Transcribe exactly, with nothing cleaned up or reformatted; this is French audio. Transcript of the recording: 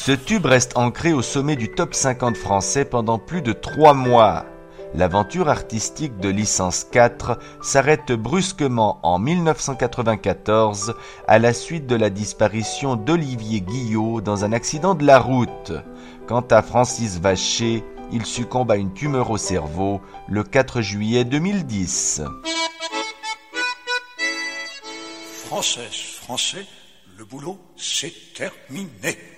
Ce tube reste ancré au sommet du top cinquante français pendant plus de trois mois. L'aventure artistique de Licence quatre s'arrête brusquement en mille neuf cent quatre-vingt-quatorze à la suite de la disparition d'Olivier Guillot dans un accident de la route. Quant à Francis Vacher, il succombe à une tumeur au cerveau le quatre juillet deux mille dix. Française, Français, le boulot, c'est terminé.